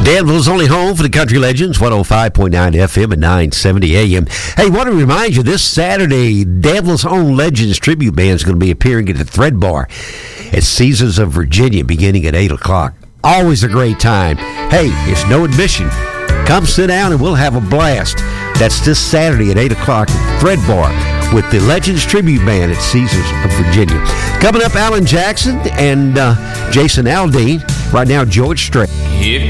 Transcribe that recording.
Danville's only home for the Country Legends, 105.9 FM and 970 AM. Hey, want to remind you, this Saturday, Danville's own Legends tribute band is going to be appearing at the Thread Bar at Caesars of Virginia beginning at 8 o'clock. Always a great time. Hey, it's no admission. Come sit down and we'll have a blast. That's this Saturday at 8 o'clock at Thread Bar with the Legends Tribute Band at Caesars of Virginia. Coming up, Alan Jackson and Jason Aldean. Right now, George Strait.